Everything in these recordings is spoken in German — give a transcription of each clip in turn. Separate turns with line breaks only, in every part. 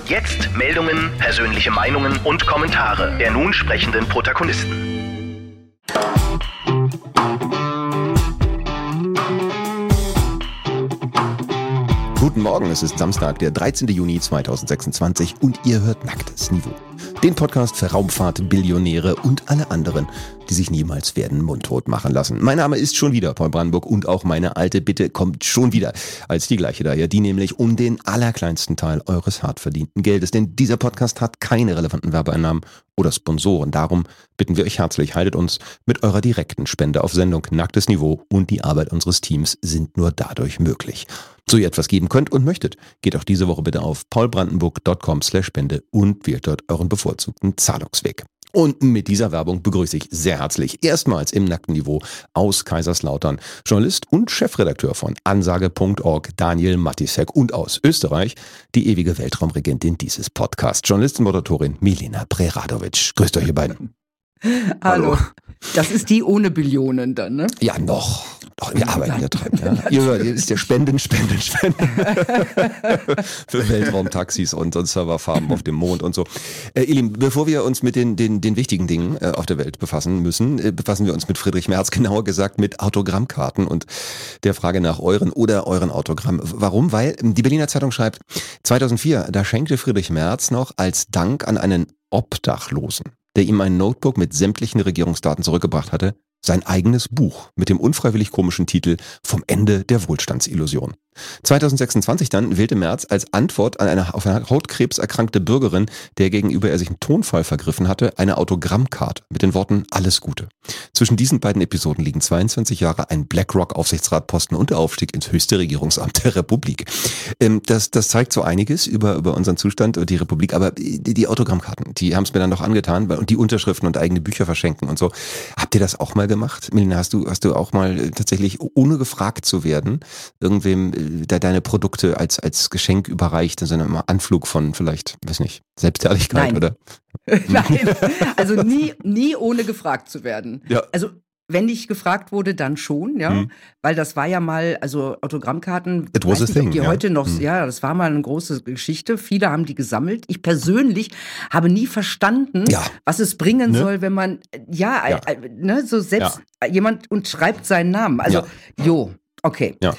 Jetzt Meldungen, persönliche Meinungen und Kommentare der nun sprechenden Protagonisten.
Guten Morgen, es ist Samstag, der 13. Juni 2026 und ihr hört Nacktes Niveau. Den Podcast für Raumfahrt-Billionäre und alle anderen, die sich niemals werden mundtot machen lassen. Mein Name ist schon wieder Paul Brandenburg und auch meine alte Bitte kommt schon wieder als die gleiche daher, die nämlich um den allerkleinsten Teil eures hart verdienten Geldes. Denn dieser Podcast hat keine relevanten Werbeeinnahmen oder Sponsoren. Darum bitten wir euch herzlich, haltet uns mit eurer direkten Spende auf Sendung. Nacktes Niveau und die Arbeit unseres Teams sind nur dadurch möglich. So ihr etwas geben könnt und möchtet, geht auch diese Woche bitte auf paulbrandenburg.com/spende und wählt dort euren bevorzugten Zahlungsweg. Und mit dieser Werbung begrüße ich sehr herzlich erstmals im Nackten Niveau aus Kaiserslautern Journalist und Chefredakteur von Ansage.org Daniel Matisek und aus Österreich die ewige Weltraumregentin dieses Podcasts, Journalistin und Moderatorin Milena Preradovic. Grüßt euch ihr beiden.
Hallo. Das ist die ohne Billionen dann, ne?
Ja, noch. Doch, wir arbeiten ja dran. Ja. Ihr ist ja Spenden. Für Weltraumtaxis und Serverfarmen auf dem Mond und so. Ihr Lieben, bevor wir uns mit den wichtigen Dingen auf der Welt befassen müssen, befassen wir uns mit Friedrich Merz, genauer gesagt mit Autogrammkarten und der Frage nach euren Autogramm. Warum? Weil die Berliner Zeitung schreibt, 2004, da schenkte Friedrich Merz noch als Dank an einen Obdachlosen, der ihm ein Notebook mit sämtlichen Regierungsdaten zurückgebracht hatte, sein eigenes Buch mit dem unfreiwillig komischen Titel Vom Ende der Wohlstandsillusion. 2026 dann wählte Merz als Antwort an eine auf Hautkrebs erkrankte Bürgerin, der gegenüber er sich einen Tonfall vergriffen hatte, eine Autogrammkarte mit den Worten Alles Gute. Zwischen diesen beiden Episoden liegen 22 Jahre, ein BlackRock-Aufsichtsratposten und der Aufstieg ins höchste Regierungsamt der Republik. Das zeigt so einiges über unseren Zustand und die Republik, aber die Autogrammkarten, die haben es mir dann noch angetan und die Unterschriften und eigene Bücher verschenken und so. Habt ihr das auch mal gemacht? Milena, hast du auch mal tatsächlich, ohne gefragt zu werden, irgendwem deine Produkte als Geschenk überreicht, in so einem Anflug von vielleicht, weiß nicht, Selbstherrlichkeit?
Nein.
Oder?
Nein, also nie ohne gefragt zu werden.
Ja.
Also wenn ich gefragt wurde, dann schon, ja, weil das war ja mal, also Autogrammkarten,
It was a thing,
die
ja.
heute noch, ja, das war mal eine große Geschichte. Viele haben die gesammelt. Ich persönlich habe nie verstanden, was es bringen soll, wenn man, so selbst jemand und schreibt seinen Namen. Also, okay.
Ja.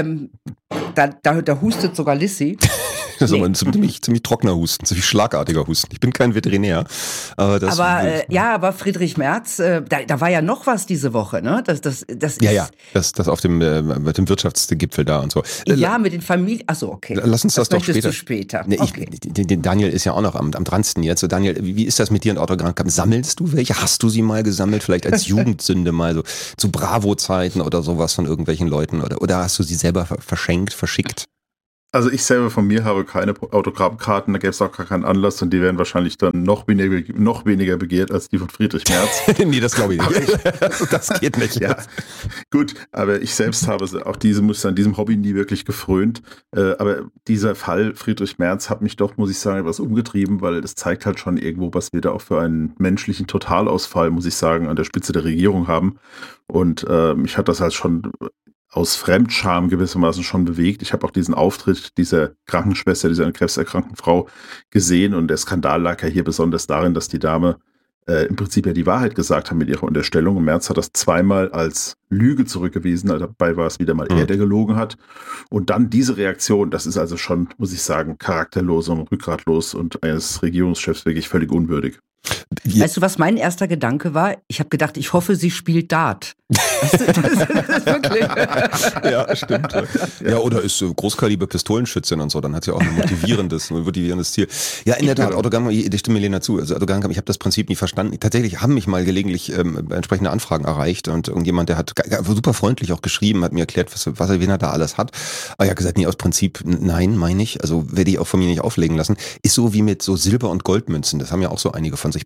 Da hustet sogar Lissy.
Das ist aber ein ziemlich trockener Husten, ziemlich schlagartiger Husten. Ich bin kein Veterinär. Aber
Friedrich Merz, da war ja noch was diese Woche, ne? Das
auf dem mit dem Wirtschaftsgipfel da und so.
Ja, mit den Familien. Achso, okay.
Lass uns das doch
später.
Nee,
okay.
Daniel ist ja auch noch am dransten jetzt. So, Daniel, wie ist das mit dir und Autogrammkarten? Sammelst du welche? Hast du sie mal gesammelt? Vielleicht als Jugendsünde mal so zu Bravo-Zeiten oder sowas von irgendwelchen Leuten? Oder hast du sie selber verschickt?
Also ich selber von mir habe keine Autogrammkarten, da gäbe es auch gar keinen Anlass und die wären wahrscheinlich dann noch weniger begehrt als die von Friedrich Merz.
Nee, das glaube ich nicht. Das geht nicht.
Ja, gut, aber ich selbst habe auch an diesem Hobby nie wirklich gefrönt. Aber dieser Fall Friedrich Merz hat mich doch, muss ich sagen, etwas umgetrieben, weil das zeigt halt schon irgendwo, was wir da auch für einen menschlichen Totalausfall, muss ich sagen, an der Spitze der Regierung haben. Und mich hat das halt schon aus Fremdscham gewissermaßen schon bewegt. Ich habe auch diesen Auftritt dieser Krankenschwester, dieser krebserkrankten Frau gesehen und der Skandal lag ja hier besonders darin, dass die Dame im Prinzip ja die Wahrheit gesagt hat mit ihrer Unterstellung. Und Merz hat das zweimal als Lüge zurückgewiesen, also dabei war es wieder mal er, der gelogen hat. Und dann diese Reaktion, das ist also schon, muss ich sagen, charakterlos und rückgratlos und eines Regierungschefs wirklich völlig unwürdig.
Weißt du, was mein erster Gedanke war? Ich habe gedacht, ich hoffe, sie spielt Dart. Weißt du, das ist wirklich.
Ja, stimmt. Ja, oder ist Großkaliber-Pistolenschützin und so, dann hat sie auch ein motivierendes Ziel. Ja, in der Tat, Autogramm, ich stimme Milena zu. Also Autogramm, ich habe das Prinzip nie verstanden. Tatsächlich haben mich mal gelegentlich entsprechende Anfragen erreicht und irgendjemand, der hat super freundlich auch geschrieben, hat mir erklärt, wen er da alles hat. Aber ich habe gesagt, nee, aus Prinzip, nein, meine ich. Also werde ich auch von mir nicht auflegen lassen. Ist so wie mit so Silber- und Goldmünzen. Das haben ja auch so einige von sich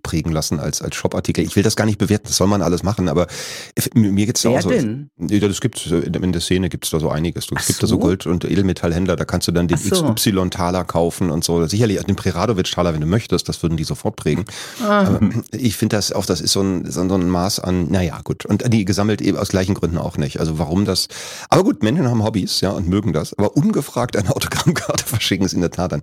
vorprägen lassen als Shop-Artikel. Ich will das gar nicht bewerten, das soll man alles machen, aber mir geht's da auch so. Das gibt's in der Szene gibt's da so einiges. Es gibt da so Gold- und Edelmetallhändler, da kannst du dann den XY-Taler kaufen und so. Sicherlich den Preradovic-Taler, wenn du möchtest, das würden die sofort prägen. Aber ich finde das ist so ein Maß an, naja, gut. Und die gesammelt eben aus gleichen Gründen auch nicht. Also warum das, aber gut, Menschen haben Hobbys, ja, und mögen das. Aber ungefragt eine Autogrammkarte verschicken ist in der Tat ein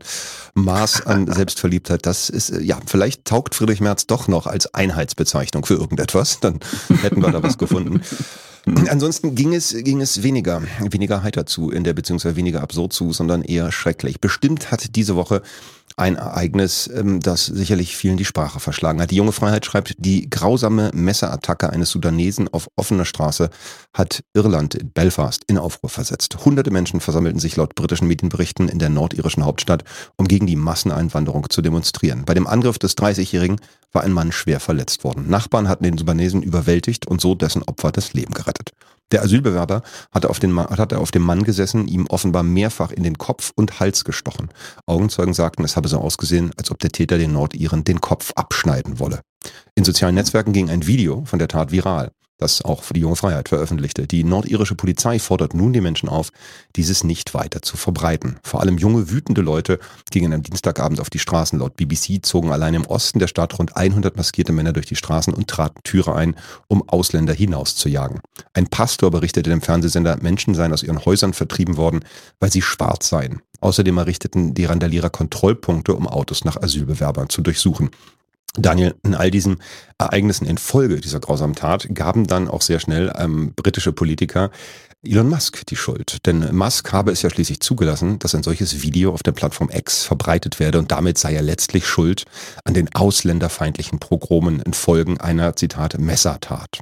Maß an Selbstverliebtheit. Das ist, ja, vielleicht taugt Friedrich Merz doch noch als Einheitsbezeichnung für irgendetwas. Dann hätten wir da was gefunden. Ansonsten ging es weniger heiter zu beziehungsweise weniger absurd zu, sondern eher schrecklich. Bestimmt hat diese Woche ein Ereignis, das sicherlich vielen die Sprache verschlagen hat. Die Junge Freiheit schreibt, die grausame Messerattacke eines Sudanesen auf offener Straße hat Irland, Belfast, in Aufruhr versetzt. Hunderte Menschen versammelten sich laut britischen Medienberichten in der nordirischen Hauptstadt, um gegen die Masseneinwanderung zu demonstrieren. Bei dem Angriff des 30-Jährigen war ein Mann schwer verletzt worden. Nachbarn hatten den Sudanesen überwältigt und so dessen Opfer das Leben gerettet. Der Asylbewerber hatte auf dem Mann gesessen, ihm offenbar mehrfach in den Kopf und Hals gestochen. Augenzeugen sagten, es habe so ausgesehen, als ob der Täter den Nordiren den Kopf abschneiden wolle. In sozialen Netzwerken ging ein Video von der Tat viral, das auch für die Junge Freiheit veröffentlichte. Die nordirische Polizei fordert nun die Menschen auf, dieses nicht weiter zu verbreiten. Vor allem junge, wütende Leute gingen am Dienstagabend auf die Straßen. Laut BBC zogen allein im Osten der Stadt rund 100 maskierte Männer durch die Straßen und traten Türe ein, um Ausländer hinauszujagen. Ein Pastor berichtete dem Fernsehsender, Menschen seien aus ihren Häusern vertrieben worden, weil sie schwarz seien. Außerdem errichteten die Randalierer Kontrollpunkte, um Autos nach Asylbewerbern zu durchsuchen. Daniel, in all diesen Ereignissen in Folge dieser grausamen Tat gaben dann auch sehr schnell britische Politiker Elon Musk die Schuld. Denn Musk habe es ja schließlich zugelassen, dass ein solches Video auf der Plattform X verbreitet werde und damit sei er letztlich schuld an den ausländerfeindlichen Pogromen in Folgen einer, Zitat, Messertat.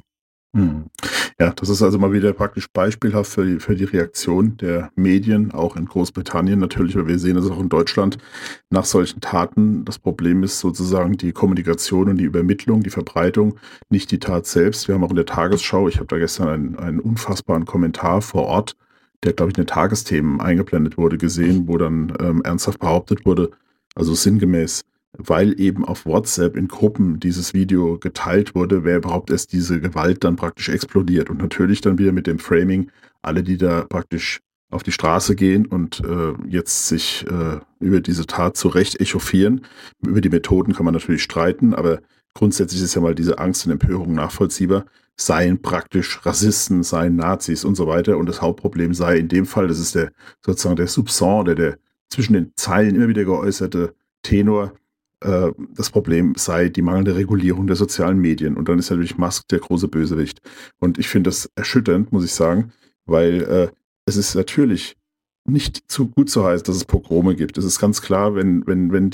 Ja, das ist also mal wieder praktisch beispielhaft für die Reaktion der Medien, auch in Großbritannien natürlich, weil wir sehen es auch in Deutschland nach solchen Taten. Das Problem ist sozusagen die Kommunikation und die Übermittlung, die Verbreitung, nicht die Tat selbst. Wir haben auch in der Tagesschau, ich habe da gestern einen unfassbaren Kommentar vor Ort, der, glaube ich, in den Tagesthemen eingeblendet wurde, gesehen, wo dann ernsthaft behauptet wurde, also sinngemäß, weil eben auf WhatsApp in Gruppen dieses Video geteilt wurde, wäre überhaupt erst diese Gewalt dann praktisch explodiert. Und natürlich dann wieder mit dem Framing, alle, die da praktisch auf die Straße gehen und jetzt sich über diese Tat zu Recht echauffieren. Über die Methoden kann man natürlich streiten, aber grundsätzlich ist ja mal diese Angst und Empörung nachvollziehbar, seien praktisch Rassisten, seien Nazis und so weiter. Und das Hauptproblem sei in dem Fall, das ist sozusagen der Soupçon, der zwischen den Zeilen immer wieder geäußerte Tenor, das Problem sei die mangelnde Regulierung der sozialen Medien. Und dann ist natürlich Musk der große Bösewicht. Und ich finde das erschütternd, muss ich sagen, weil es ist natürlich nicht zu gut zu heißen, dass es Pogrome gibt. Es ist ganz klar, wenn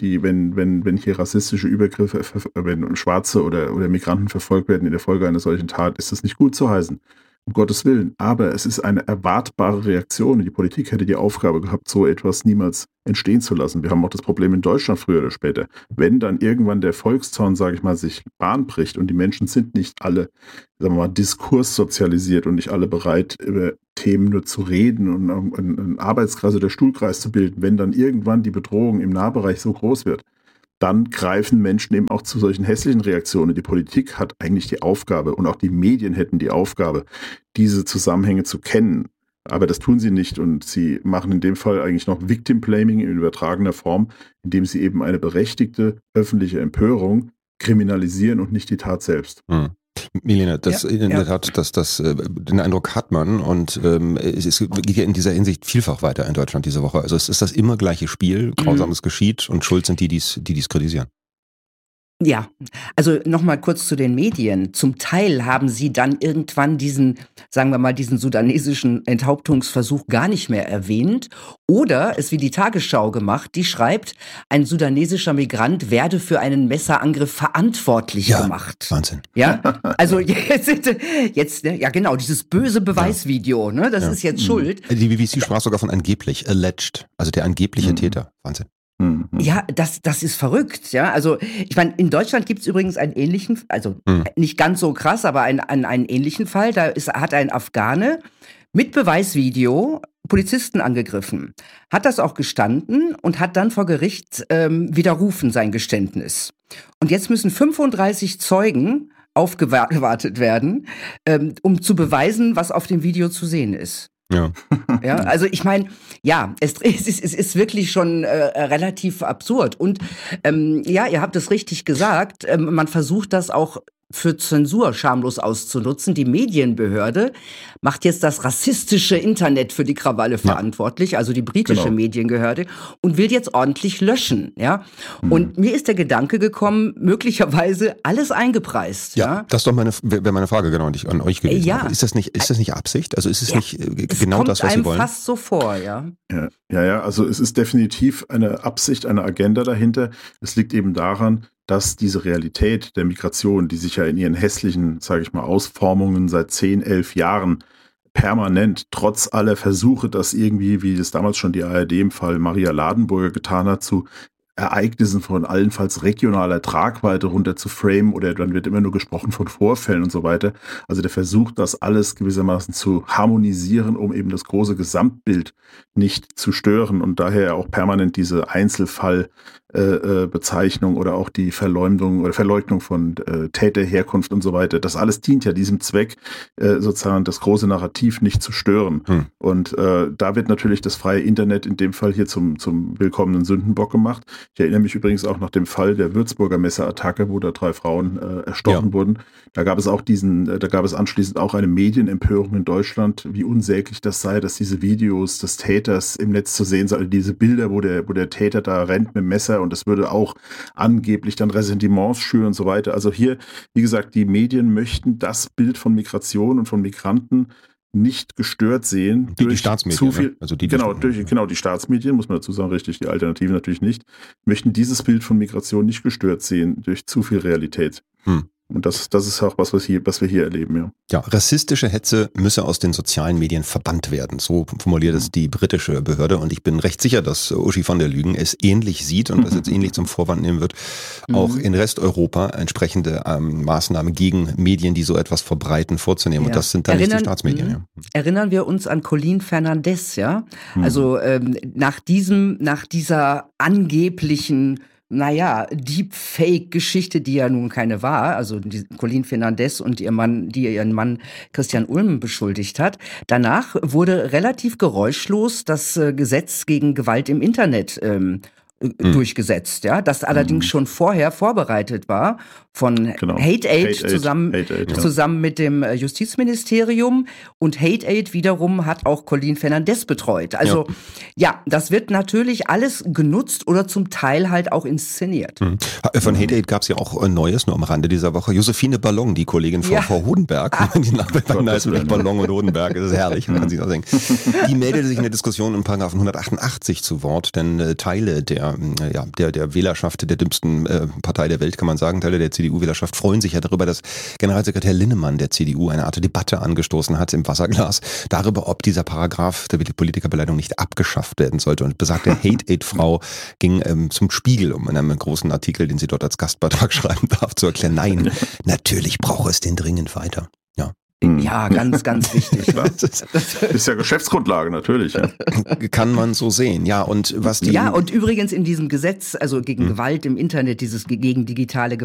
hier rassistische Übergriffe, wenn Schwarze oder Migranten verfolgt werden in der Folge einer solchen Tat, ist das nicht gut zu heißen. Um Gottes Willen. Aber es ist eine erwartbare Reaktion. Die Politik hätte die Aufgabe gehabt, so etwas niemals entstehen zu lassen. Wir haben auch das Problem in Deutschland früher oder später. Wenn dann irgendwann der Volkszorn, sage ich mal, sich Bahn bricht und die Menschen sind nicht alle, sagen wir mal, diskurssozialisiert und nicht alle bereit, über Themen nur zu reden und einen Arbeitskreis oder Stuhlkreis zu bilden, wenn dann irgendwann die Bedrohung im Nahbereich so groß wird, dann greifen Menschen eben auch zu solchen hässlichen Reaktionen. Die Politik hat eigentlich die Aufgabe und auch die Medien hätten die Aufgabe, diese Zusammenhänge zu kennen. Aber das tun sie nicht und sie machen in dem Fall eigentlich noch Victim Blaming in übertragener Form, indem sie eben eine berechtigte öffentliche Empörung kriminalisieren und nicht die Tat selbst.
Milena, der Tat, den Eindruck hat man und es geht ja in dieser Hinsicht vielfach weiter in Deutschland diese Woche. Also es ist das immer gleiche Spiel, Grausames geschieht und schuld sind die dies kritisieren.
Ja, also nochmal kurz zu den Medien. Zum Teil haben sie dann irgendwann diesen sudanesischen Enthauptungsversuch gar nicht mehr erwähnt oder es wie die Tagesschau gemacht, die schreibt, ein sudanesischer Migrant werde für einen Messerangriff verantwortlich gemacht.
Wahnsinn.
Ja, also jetzt, ja genau, dieses böse Beweisvideo, ne, das ist jetzt Schuld.
Die BBC sprach sogar von angeblich, alleged, also der angebliche Täter. Wahnsinn.
Ja, das ist verrückt, ja. Also, ich meine, in Deutschland gibt es übrigens einen ähnlichen, also nicht ganz so krass, aber einen ähnlichen Fall. Da hat ein Afghane mit Beweisvideo Polizisten angegriffen, hat das auch gestanden und hat dann vor Gericht widerrufen sein Geständnis. Und jetzt müssen 35 Zeugen aufgewartet werden, um zu beweisen, was auf dem Video zu sehen ist.
Ja.
Ja, also ich meine, ja, es ist wirklich schon relativ absurd. Und ja, ihr habt es richtig gesagt, man versucht das auch für Zensur schamlos auszunutzen. Die Medienbehörde macht jetzt das rassistische Internet für die Krawalle verantwortlich, also die britische Medienbehörde, und will jetzt ordentlich löschen. Ja? Und mir ist der Gedanke gekommen, möglicherweise alles eingepreist.
Ja, das wäre meine Frage genau an euch gewesen.
Ja.
Ist das nicht Absicht? Also ist es nicht genau das, was Sie wollen?
Es kommt einem fast so vor, ja.
Ja, also es ist definitiv eine Absicht, eine Agenda dahinter. Es liegt eben daran, dass diese Realität der Migration, die sich ja in ihren hässlichen, sage ich mal, Ausformungen seit 10, 11 Jahren permanent, trotz aller Versuche, das irgendwie, wie das damals schon die ARD im Fall Maria Ladenburger getan hat, zu Ereignissen von allenfalls regionaler Tragweite runter zu framen, oder dann wird immer nur gesprochen von Vorfällen und so weiter. Also der Versuch, das alles gewissermaßen zu harmonisieren, um eben das große Gesamtbild nicht zu stören, und daher auch permanent diese Einzelfallbezeichnung oder auch die Verleumdung oder Verleugnung von Täterherkunft und so weiter. Das alles dient ja diesem Zweck, sozusagen das große Narrativ nicht zu stören. Und da wird natürlich das freie Internet in dem Fall hier zum willkommenen Sündenbock gemacht. Ich erinnere mich übrigens auch nach dem Fall der Würzburger Messerattacke, wo da 3 Frauen erstochen wurden. Da gab es anschließend auch eine Medienempörung in Deutschland, wie unsäglich das sei, dass diese Videos des Täters im Netz zu sehen sind, also diese Bilder, wo der Täter da rennt mit dem Messer, und das würde auch angeblich dann Ressentiments schüren und so weiter. Also hier, wie gesagt, die Medien möchten das Bild von Migration und von Migranten nicht gestört sehen.
Die Staatsmedien.
Zu viel,
ne? Also die
Staatsmedien, muss man dazu sagen, richtig, die Alternativen natürlich nicht, möchten dieses Bild von Migration nicht gestört sehen durch zu viel Realität. Und das ist auch was wir hier erleben, ja.
Ja, rassistische Hetze müsse aus den sozialen Medien verbannt werden. So formuliert es die britische Behörde. Und ich bin recht sicher, dass Uschi von der Lügen es ähnlich sieht und das jetzt ähnlich zum Vorwand nehmen wird, auch in Resteuropa entsprechende Maßnahmen gegen Medien, die so etwas verbreiten, vorzunehmen. Und das sind dann nicht die Staatsmedien. Ja.
Erinnern wir uns an Colin Fernandes, ja? Also nach dieser angeblichen Deepfake-Geschichte, die ja nun keine war, also Colin Fernandes und ihren Mann Christian Ulm beschuldigt hat. Danach wurde relativ geräuschlos das Gesetz gegen Gewalt im Internet durchgesetzt, ja, das allerdings schon vorher vorbereitet war von Hate Aid zusammen mit dem Justizministerium, und Hate Aid wiederum hat auch Colin Fernandes betreut. Also ja, das wird natürlich alles genutzt oder zum Teil halt auch inszeniert.
Von Hate Aid gab es ja auch Neues, nur am Rande dieser Woche. Josephine Ballon, die Kollegin von Frau Hodenberg, die Nachbarn heißen mit Ballon und Hodenberg, das ist herrlich, man kann sich das denken. Die meldete sich in der Diskussion im Paragraphen 188 zu Wort, denn Teile der Wählerschaft der dümmsten Partei der Welt, kann man sagen, Teile der CDU-Wählerschaft freuen sich ja darüber, dass Generalsekretär Linnemann der CDU eine Art Debatte angestoßen hat im Wasserglas darüber, ob dieser Paragraph der Politikerbeleidigung nicht abgeschafft werden sollte. Und besagte Hate-Aid-Frau ging zum Spiegel, um in einem großen Artikel, den sie dort als Gastbeitrag schreiben darf, zu erklären, nein, natürlich brauche es den dringend weiter. Ja.
Ja, ganz, ganz wichtig.
Das ist ja Geschäftsgrundlage, natürlich. Ja.
Kann man so sehen, ja. Und was
und übrigens in diesem Gesetz, also gegen Gewalt im Internet, gegen digitale Gewalt,